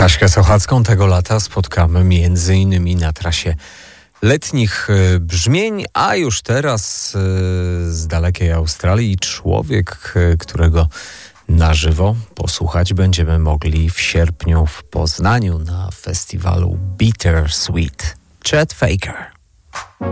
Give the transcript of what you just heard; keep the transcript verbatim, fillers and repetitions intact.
Kaśkę Sochacką tego lata spotkamy między innymi na trasie letnich brzmień, a już teraz z dalekiej Australii człowiek, którego na żywo posłuchać będziemy mogli w sierpniu w Poznaniu na festiwalu Bittersweet. Chet Faker.